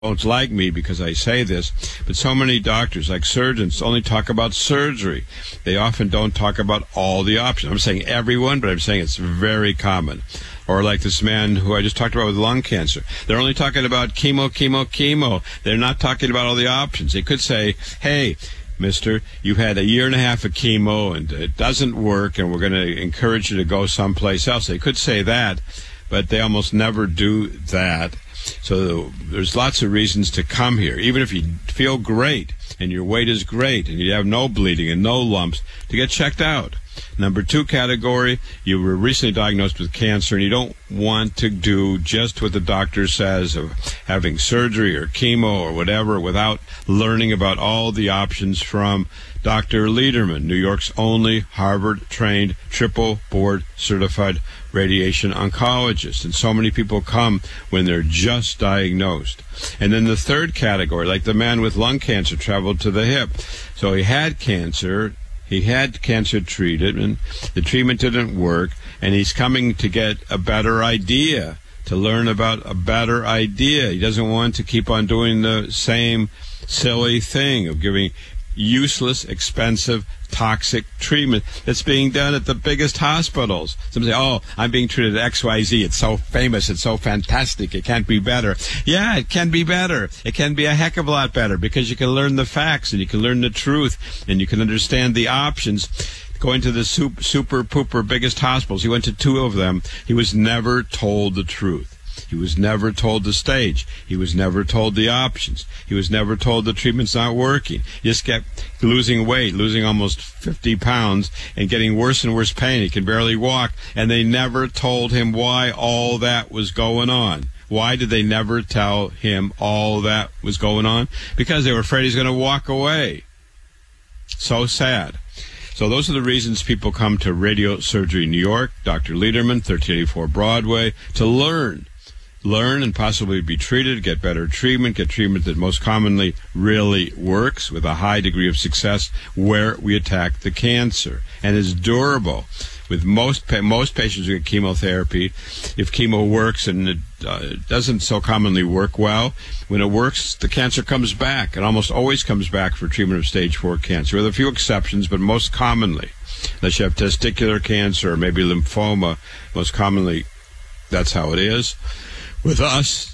don't like me because I say this, but so many doctors, like surgeons, only talk about surgery. They often don't talk about all the options. I'm saying everyone, but I'm saying it's very common. Or like this man who I just talked about with lung cancer. They're only talking about chemo. They're not talking about all the options. They could say, hey, mister, you've had a year and a half of chemo and it doesn't work and we're going to encourage you to go someplace else. They could say that, but they almost never do that. So there's lots of reasons to come here. Even if you feel great and your weight is great and you have no bleeding and no lumps, to get checked out. Number 2 category, you were recently diagnosed with cancer and you don't want to do just what the doctor says of having surgery or chemo or whatever without learning about all the options from Dr. Lederman, New York's only Harvard-trained, triple board-certified radiation oncologist. And so many people come when they're just diagnosed. And then the 3rd category, like the man with lung cancer, traveled to the hip. So he had cancer treated, and the treatment didn't work, and he's coming to get a better idea, to learn about a better idea. He doesn't want to keep on doing the same silly thing of giving useless, expensive, toxic treatment that's being done at the biggest hospitals. Some say, oh, I'm being treated at XYZ. It's so famous. It's so fantastic. It can't be better. Yeah, it can be better. It can be a heck of a lot better because you can learn the facts and you can learn the truth and you can understand the options. Going to the super pooper biggest hospitals, he went to 2 of them. He was never told the truth. He was never told the stage. He was never told the options. He was never told the treatment's not working. He just kept losing weight, losing almost 50 pounds, and getting worse and worse pain. He can barely walk, and they never told him why all that was going on. Why did they never tell him all that was going on? Because they were afraid he's going to walk away. So sad. So those are the reasons people come to Radio Surgery New York, Dr. Lederman, 1384 Broadway, to learn and possibly be treated, get better treatment, get treatment that most commonly really works with a high degree of success where we attack the cancer and is durable. With most patients who get chemotherapy, if chemo works and it doesn't so commonly work well, when it works, the cancer comes back. It almost always comes back for treatment of stage 4 cancer, with a few exceptions, but most commonly, unless you have testicular cancer or maybe lymphoma, most commonly that's how it is. With us,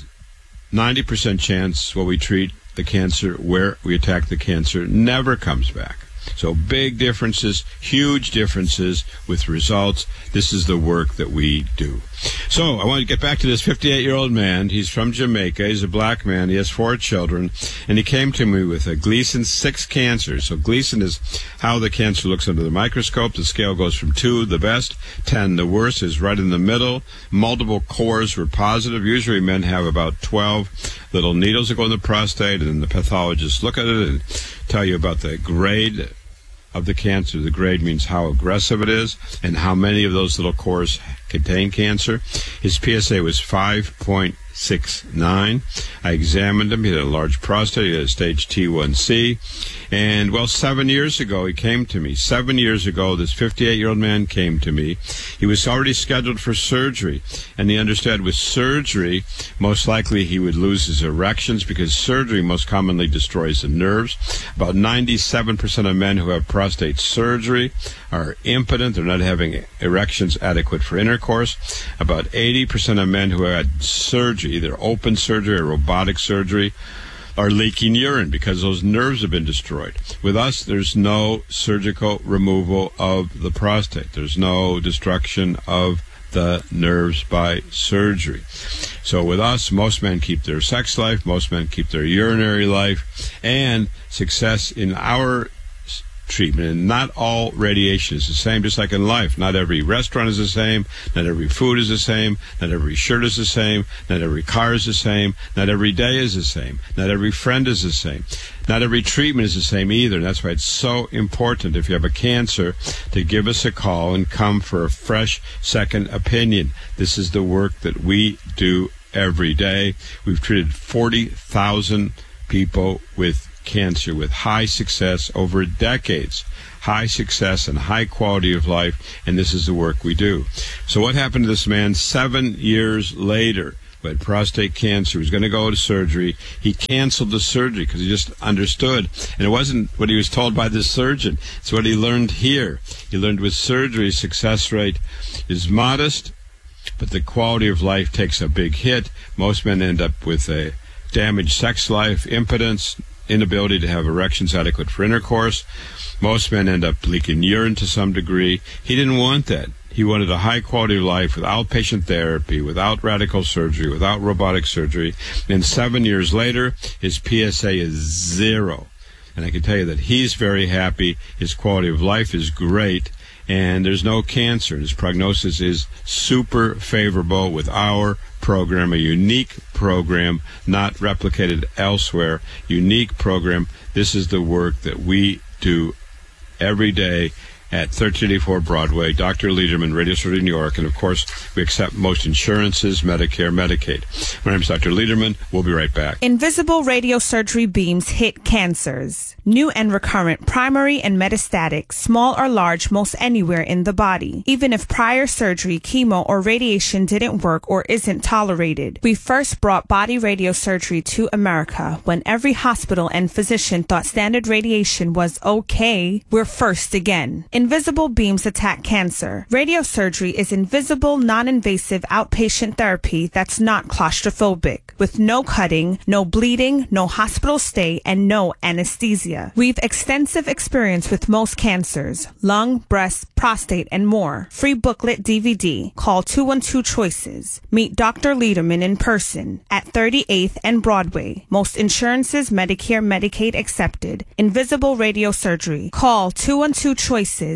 90% chance when we treat the cancer, where we attack the cancer, never comes back. So big differences, huge differences with results. This is the work that we do. So I want to get back to this 58-year-old man. He's from Jamaica. He's a black man. He has 4 children. And he came to me with a Gleason 6 cancer. So Gleason is how the cancer looks under the microscope. The scale goes from 2, the best, 10, the worst, is right in the middle. Multiple cores were positive. Usually men have about 12 little needles that go in the prostate, and then the pathologists look at it and tell you about the grade of the cancer. The grade means how aggressive it is and how many of those little cores contain cancer. His PSA was 5.69. I examined him. He had a large prostate. He had a stage T1C. And, 7 years ago, he came to me. 7 years ago, this 58-year-old man came to me. He was already scheduled for surgery. And he understood with surgery, most likely he would lose his erections because surgery most commonly destroys the nerves. About 97% of men who have prostate surgery are impotent. They're not having erections adequate for intercourse. About 80% of men who had surgery, either open surgery or robotic surgery, are leaking urine because those nerves have been destroyed. With us, there's no surgical removal of the prostate. There's no destruction of the nerves by surgery. So with us, most men keep their sex life, most men keep their urinary life, and success in our treatment. And not all radiation is the same, just like in life. Not every restaurant is the same, not every food is the same, not every shirt is the same, not every car is the same, not every day is the same, not every friend is the same, not every treatment is the same either. And that's why it's so important, if you have a cancer, to give us a call and come for a fresh second opinion. This is the work that we do every day. We've treated 40,000 people with cancer with high success over decades, high success and high quality of life, and this is the work we do. So what happened to this man 7 years later? had prostate cancer. He was going to go to surgery. He canceled the surgery because he just understood. And it wasn't what he was told by the surgeon. It's what he learned here. He learned with surgery, success rate is modest, but the quality of life takes a big hit. Most men end up with a damaged sex life, impotence, inability to have erections adequate for intercourse. Most men end up leaking urine to some degree. He didn't want that. He wanted a high quality of life with outpatient therapy, without radical surgery, without robotic surgery. And 7 years later, his PSA is 0. And I can tell you that he's very happy. His quality of life is great. And there's no cancer. His prognosis is super favorable with our program, a unique program, not replicated elsewhere. Unique program. This is the work that we do every day at 1384 Broadway, Dr. Lederman, Radio Surgery New York, and of course, we accept most insurances, Medicare, Medicaid. My name is Dr. Lederman. We'll be right back. Invisible radiosurgery beams hit cancers. New and recurrent, primary and metastatic, small or large, most anywhere in the body. Even if prior surgery, chemo, or radiation didn't work or isn't tolerated. We first brought body radiosurgery to America when every hospital and physician thought standard radiation was okay. We're first again. Invisible beams attack cancer. Radiosurgery is invisible, non-invasive outpatient therapy that's not claustrophobic, with no cutting, no bleeding, no hospital stay, and no anesthesia. We've extensive experience with most cancers, lung, breast, prostate, and more. Free booklet DVD. Call 212-CHOICES. Meet Dr. Lederman in person at 38th and Broadway. Most insurances, Medicare, Medicaid accepted. Invisible radiosurgery. Call 212-CHOICES.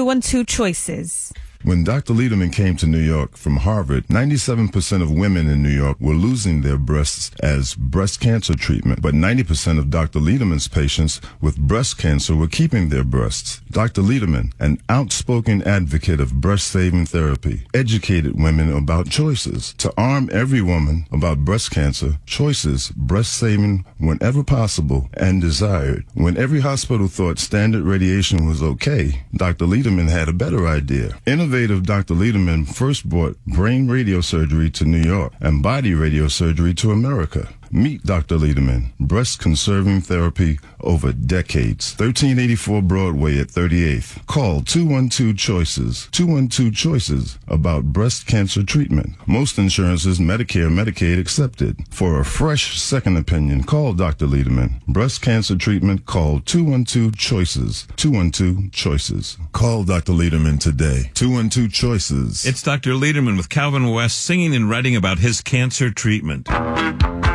212-CHOICES. When Dr. Lederman came to New York from Harvard, 97% of women in New York were losing their breasts as breast cancer treatment, but 90% of Dr. Lederman's patients with breast cancer were keeping their breasts. Dr. Lederman, an outspoken advocate of breast-saving therapy, educated women about choices. To arm every woman about breast cancer, choices, breast-saving whenever possible and desired. When every hospital thought standard radiation was okay, Dr. Lederman had a better idea. Innovative Dr. Lederman first brought brain radiosurgery to New York and body radiosurgery to America. Meet Dr. Lederman, breast-conserving therapy over decades. 1384 Broadway at 38th. Call 212-CHOICES. 212-CHOICES about breast cancer treatment. Most insurances, Medicare, Medicaid accepted. For a fresh second opinion, call Dr. Lederman. Breast cancer treatment, call 212-CHOICES. 212-CHOICES. Call Dr. Lederman today. 212-CHOICES. It's Dr. Lederman with Calvin West singing and writing about his cancer treatment.